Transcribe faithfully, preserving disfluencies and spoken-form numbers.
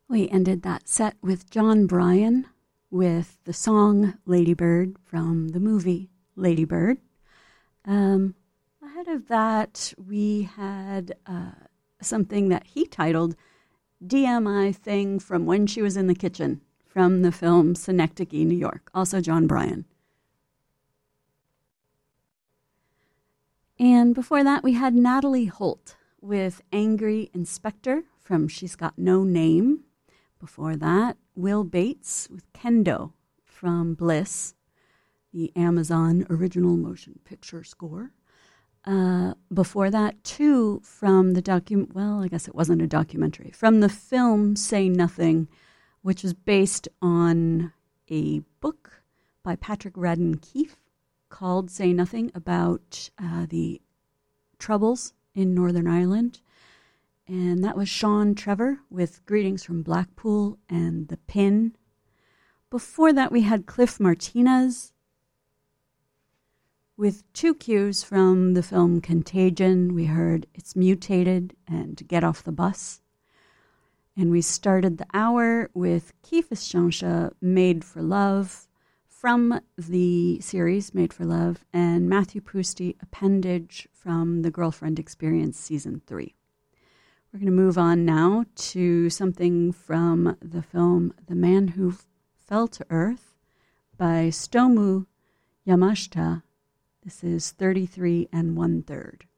We ended that set with John Bryan with the song Lady Bird from the movie Lady Bird. Um, ahead of that, we had uh, something that he titled D M I Thing from When She Was in the Kitchen from the film Synecdoche, New York, also John Bryan. And before that, we had Natalie Holt with Angry Inspector from She's Got No Name. Before that, Will Bates with Kendo from Bliss, the Amazon original motion picture score. Uh, before that, two from the document, well, I guess it wasn't a documentary, from the film Say Nothing, which was based on a book by Patrick Radden Keefe called Say Nothing, about uh, the Troubles in Northern Ireland. And that was Sean Trevor with Greetings from Blackpool and The Pin. Before that, we had Cliff Martinez with two cues from the film Contagion. We heard It's Mutated and Get Off the Bus. And we started the hour with Kiefer Shunsha, Made for Love, from the series Made for Love, and Matthew Pusty, Appendage, from The Girlfriend Experience Season three. We're going to move on now to something from the film The Man Who Fell to Earth by Stomu Yamashita. This is thirty-three and one third.